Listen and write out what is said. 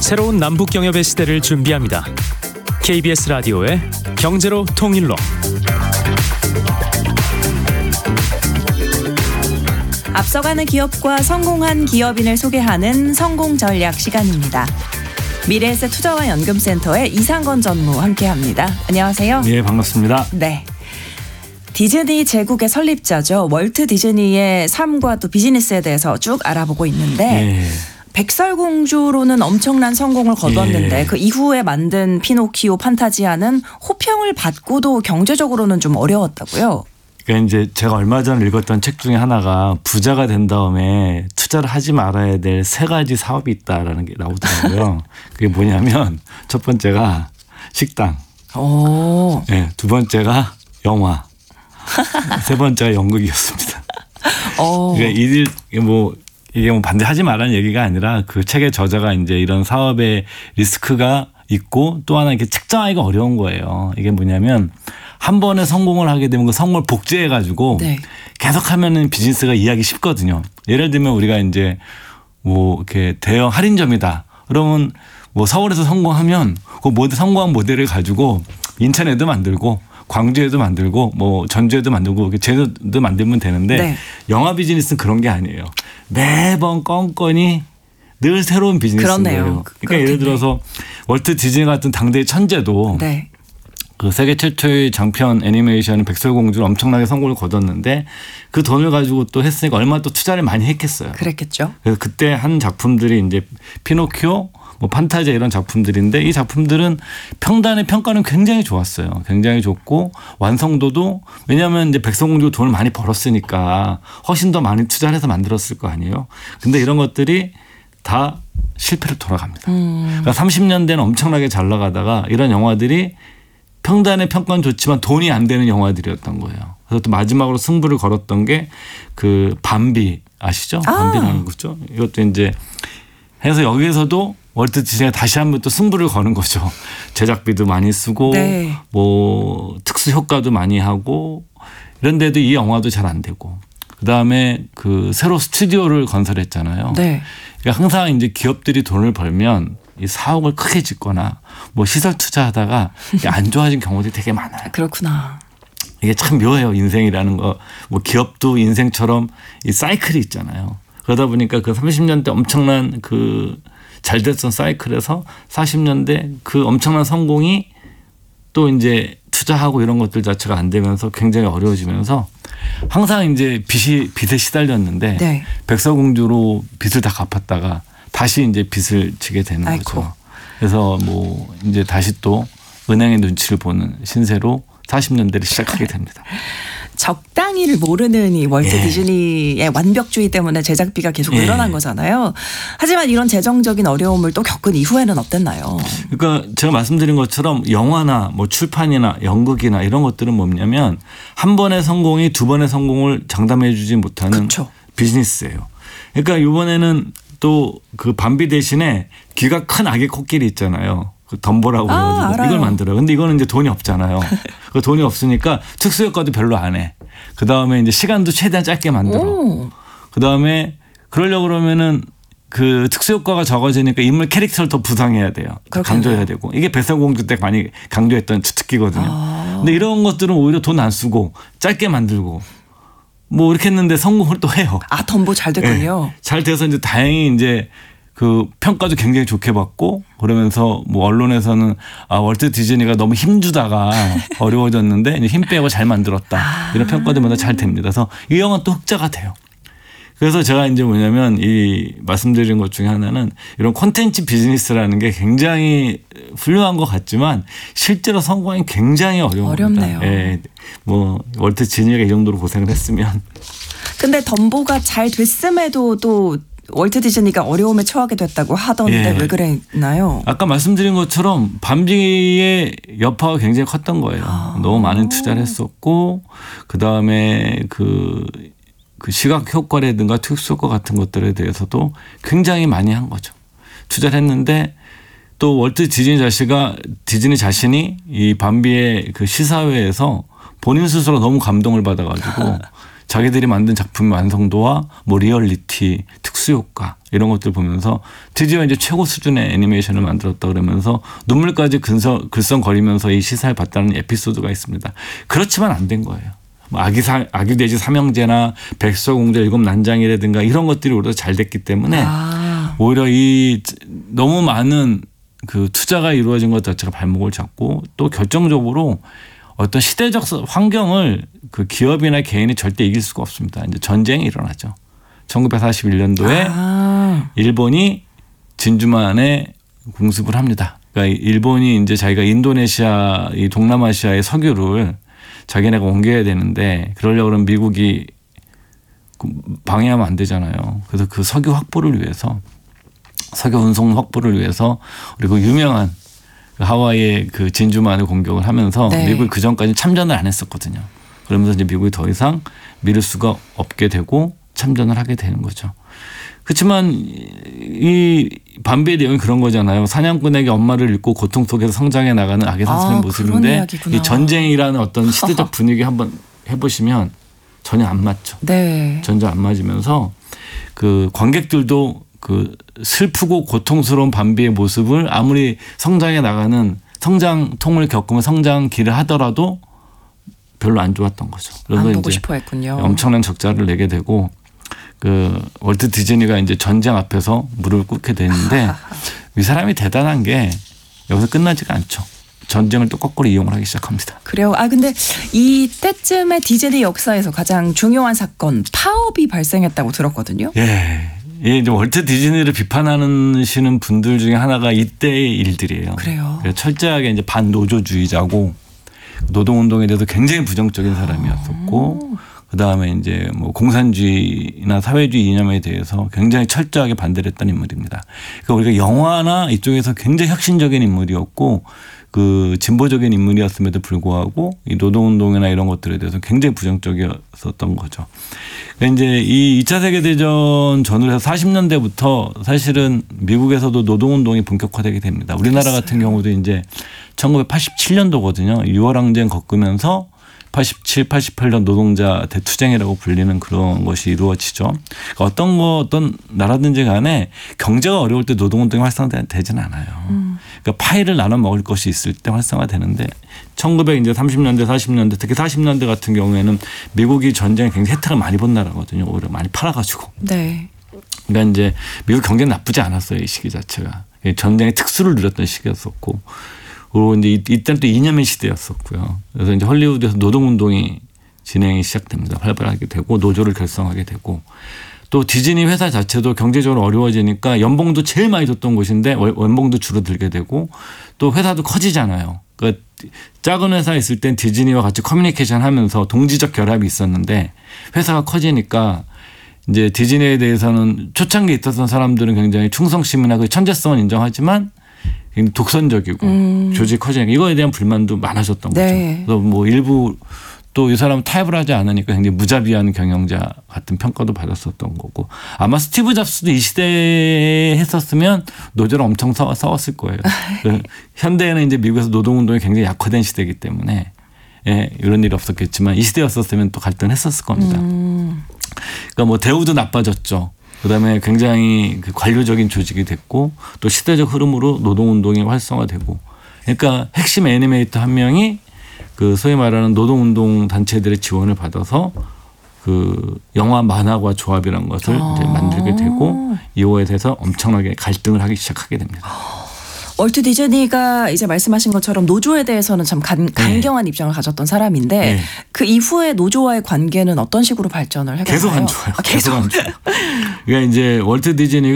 새로운 남북 경협의 시대를 준비합니다. KBS 라디오의 경제로 통일로. 앞서가는 기업과 성공한 기업인을 소개하는 성공전략 시간입니다. 미래에셋 투자와 연금센터의 이상건 전무 함께합니다. 안녕하세요. 네, 반갑습니다. 네. 디즈니 제국의 설립자죠. 월트 디즈니의 삶과 또 비즈니스에 대해서 쭉 알아보고 있는데 네. 백설공주로는 엄청난 성공을 거두었는데 그 이후에 만든 피노키오, 판타지아는 호평을 받고도 경제적으로는 좀 어려웠다고요. 그러니까 이제 제가 얼마 전에 읽었던 책 중에 하나가 부자가 된 다음에 투자를 하지 말아야 될 3가지 사업이 있다라는 게 나오더라고요. 그게 뭐냐면 첫 번째가 식당, 네, 두 번째가 영화, 세 번째가 연극이었습니다. 그러니까 이게 뭐 반대하지 말라는 얘기가 아니라 그 책의 저자가 이제 이런 사업의 리스크가 있고 또 하나 이렇게 측정하기가 어려운 거예요. 이게 뭐냐면 한 번에 성공을 하게 되면 그 성공을 복제해 가지고 네. 계속 하면은 비즈니스가 이해하기 쉽거든요. 예를 들면 우리가 이제 뭐 이렇게 대형 할인점이다. 그러면 뭐 서울에서 성공하면 그 성공한 모델을 가지고 인천에도 만들고 광주에도 만들고 뭐 전주에도 만들고 제주도 만들면 되는데 네. 영화 비즈니스는 그런 게 아니에요. 매번 건건이 늘 새로운 비즈니스인 거예요. 그러니까 예를 들어서 월트 디즈니 같은 당대의 천재도 네. 그 세계 최초의 장편 애니메이션 백설공주를 엄청나게 성공을 거뒀는데 그 돈을 가지고 또 했으니까 얼마나 또 투자를 많이 했겠어요. 그랬겠죠. 그래서 그때 한 작품들이 이제 피노키오, 뭐 판타지아 이런 작품들인데 이 작품들은 평단의 평가는 굉장히 좋았어요. 굉장히 좋고 완성도도 왜냐하면 이제 백설공주가 돈을 많이 벌었으니까 훨씬 더 많이 투자를 해서 만들었을 거 아니에요. 근데 이런 것들이 다 실패로 돌아갑니다. 그러니까 30년대는 엄청나게 잘 나가다가 이런 영화들이 평단의 평가는 좋지만 돈이 안 되는 영화들이었던 거예요. 그래서 또 마지막으로 승부를 걸었던 게 그 밤비 아시죠? 밤비라는 거죠. 이것도 이제 해서 여기에서도 월트 디즈니가 다시 한번 또 승부를 거는 거죠. 제작비도 많이 쓰고 네. 뭐 특수 효과도 많이 하고 이런데도 이 영화도 잘 안 되고 그다음에 그 새로 스튜디오를 건설했잖아요. 네. 그러니까 항상 이제 기업들이 돈을 벌면 이 사옥을 크게 짓거나 뭐 시설 투자하다가 안 좋아진 경우들이 되게 많아요. 그렇구나. 이게 참 묘해요. 인생이라는 거. 뭐 기업도 인생처럼 이 사이클이 있잖아요. 그러다 보니까 그 30년대 엄청난 그 잘 됐던 사이클에서 40년대 그 엄청난 성공이 또 이제 투자하고 이런 것들 자체가 안 되면서 굉장히 어려워지면서 항상 이제 빚에 시달렸는데 네. 백설공주로 빚을 다 갚았다가 다시 이제 빚을 지게 되는 아이고. 거죠. 그래서 뭐 이제 다시 또 은행의 눈치를 보는 신세로 40년대를 시작하게 됩니다. 적당히를 모르는 이 월트 디즈니의 완벽주의 때문에 제작비가 계속 늘어난 거잖아요. 하지만 이런 재정적인 어려움을 또 겪은 이후에는 어땠나요? 그러니까 제가 말씀드린 것처럼 영화나 뭐 출판이나 연극이나 이런 것들은 뭐냐면 한 번의 성공이 두 번의 성공을 장담해 주지 못하는 그쵸. 비즈니스예요. 그러니까 이번에는 또 그 밤비 대신에 귀가 큰 아기 코끼리 있잖아요. 그 덤보라고 해가지고 이걸 만들어요. 근데 이거는 이제 돈이 없잖아요. 그 돈이 없으니까 특수효과도 별로 안 해. 그 다음에 이제 시간도 최대한 짧게 만들어. 그 다음에 그러려고 그러면은 그 특수효과가 적어지니까 인물 캐릭터를 더 부상해야 돼요. 강조해야 되고. 이게 백설공주 때 많이 강조했던 특기거든요. 근데 이런 것들은 오히려 돈 안 쓰고 짧게 만들고 뭐 이렇게 했는데 성공을 또 해요. 아, 덤보 잘 됐군요. 네. 잘 돼서 이제 다행히 이제 그 평가도 굉장히 좋게 받고 그러면서 뭐 언론에서는 월트 디즈니가 너무 힘주다가 어려워졌는데 이제 힘 빼고 잘 만들었다. 이런 평가들마다 잘 됩니다. 그래서 이 영화는 또 흑자가 돼요. 그래서 제가 이제 뭐냐면 이 말씀드린 것 중에 하나는 이런 콘텐츠 비즈니스라는 게 굉장히 훌륭한 것 같지만 실제로 성공하기 굉장히 어렵네요. 예, 뭐 월트 디즈니가 이 정도로 고생을 했으면. 근데 덤보가 잘 됐음에도 또 월트 디즈니가 어려움에 처하게 됐다고 하던데 왜 그랬나요? 아까 말씀드린 것처럼 밤비의 여파가 굉장히 컸던 거예요. 너무 많은 투자를 했었고 그다음에 그 시각 효과라든가 특수 효과 같은 것들에 대해서도 굉장히 많이 한 거죠. 투자를 했는데 또 월트 디즈니 자신이 이 밤비의 그 시사회에서 본인 스스로 너무 감동을 받아가지고 자기들이 만든 작품의 완성도와 뭐 리얼리티, 특수효과 이런 것들 보면서 드디어 이제 최고 수준의 애니메이션을 만들었다 그러면서 눈물까지 글썽거리면서 이 시사를 봤다는 에피소드가 있습니다. 그렇지만 안 된 거예요. 아기 돼지 삼형제나 백설공주 일곱 난장이라든가 이런 것들이 오히려 잘 됐기 때문에 오히려 이 너무 많은 그 투자가 이루어진 것 자체가 발목을 잡고 또 결정적으로 어떤 시대적 환경을 그 기업이나 개인이 절대 이길 수가 없습니다. 이제 전쟁이 일어나죠. 1941년도에 일본이 진주만에 공습을 합니다. 그러니까 일본이 이제 자기가 인도네시아, 이 동남아시아의 석유를 자기네가 옮겨야 되는데 그러려고 그러면 미국이 방해하면 안 되잖아요. 그래서 그 석유 확보를 위해서 석유 운송 확보를 위해서 그리고 유명한 하와이의 그 진주만을 공격을 하면서 네. 미국이 그 전까지 참전을 안 했었거든요. 그러면서 이제 미국이 더 이상 미룰 수가 없게 되고 참전을 하게 되는 거죠. 그렇지만 이 반비의 내용이 그런 거잖아요. 사냥꾼에게 엄마를 잃고 고통 속에서 성장해 나가는 아기 사슴의 모습인데 이 전쟁이라는 어떤 시대적 분위기 한번 해보시면 전혀 안 맞죠. 네. 전혀 안 맞으면서 그 관객들도 그 슬프고 고통스러운 반비의 모습을 아무리 성장해 나가는 성장통을 겪으면 성장 길을 하더라도 별로 안 좋았던 거죠. 그래서 안 보고 이제 싶어 했군요. 엄청난 적자를 내게 되고 그 월트 디즈니가 이제 전쟁 앞에서 무릎을 꿇게 되는데 이 사람이 대단한 게 여기서 끝나지가 않죠. 전쟁을 또 거꾸로 이용을 하기 시작합니다. 그래요. 근데 이때쯤에 디즈니 역사에서 가장 중요한 사건 파업이 발생했다고 들었거든요. 예. 이제 월트 디즈니를 비판하시는 분들 중에 하나가 이때의 일들이에요. 그래요. 철저하게 이제 반노조주의자고 노동운동에 대해서 굉장히 부정적인 사람이었었고 그다음에 이제 뭐 공산주의나 사회주의 이념에 대해서 굉장히 철저하게 반대를 했던 인물입니다. 그러니까 우리가 영화나 이쪽에서 굉장히 혁신적인 인물이었고 그 진보적인 인물이었음에도 불구하고 이 노동운동이나 이런 것들에 대해서 굉장히 부정적이었었던 거죠. 그러니까 이제 이 2차 세계대전 전후로 해서 40년대부터 사실은 미국에서도 노동운동이 본격화되게 됩니다. 우리나라 같은 경우도 이제 1987년도거든요. 6월 항쟁 겪으면서 87, 88년 노동자 대투쟁이라고 불리는 그런 것이 이루어지죠. 그러니까 어떤 나라든지 간에 경제가 어려울 때 노동운동이 활성화되지는 않아요. 그러니까 파이를 나눠 먹을 것이 있을 때 활성화되는데 1930년대, 40년대 특히 40년대 같은 경우에는 미국이 전쟁에 굉장히 혜택을 많이 본 나라거든요. 오히려 많이 팔아가지고. 네. 그러니까 이제 미국 경제는 나쁘지 않았어요. 이 시기 자체가. 전쟁의 특수를 누렸던 시기였었고. 그리고 이제 이때는 또 이념의 시대였었고요. 그래서 이제 헐리우드에서 노동운동이 진행이 시작됩니다. 활발하게 되고 노조를 결성하게 되고 또 디즈니 회사 자체도 경제적으로 어려워지니까 연봉도 제일 많이 줬던 곳인데 연봉도 줄어들게 되고 또 회사도 커지잖아요. 그러니까 작은 회사에 있을 땐 디즈니와 같이 커뮤니케이션 하면서 동지적 결합이 있었는데 회사가 커지니까 이제 디즈니에 대해서는 초창기에 있었던 사람들은 굉장히 충성심이나 그 천재성은 인정하지만 독선적이고 조직 커지니까 이거에 대한 불만도 많아졌던 거죠. 네. 그래서 뭐 일부 또 이 사람은 타협을 하지 않으니까 굉장히 무자비한 경영자 같은 평가도 받았었던 거고 아마 스티브 잡스도 이 시대에 했었으면 노조를 엄청 싸웠을 거예요. 현대에는 이제 미국에서 노동운동이 굉장히 약화된 시대이기 때문에 예, 이런 일이 없었겠지만 이 시대였었으면 또 갈등했었을 겁니다. 그러니까 뭐 대우도 나빠졌죠. 그다음에 굉장히 그 관료적인 조직이 됐고 또 시대적 흐름으로 노동운동이 활성화되고 그러니까 핵심 애니메이터 한 명이 그 소위 말하는 노동운동 단체들의 지원을 받아서 그 영화 만화과 조합이라는 것을 이제 만들게 되고 이거에 대해서 엄청나게 갈등을 하기 시작하게 됩니다. 월트 디즈니가 이제 말씀하신 것처럼 노조에 대해서는 참 간경한 입장을 가졌던 사람인데 그 이후에 노조와의 관계는 어떤 식으로 발전을 해갔나요? 계속 안 좋아요. 계속 안 좋아요. 그러니까 이제 월트 디즈니가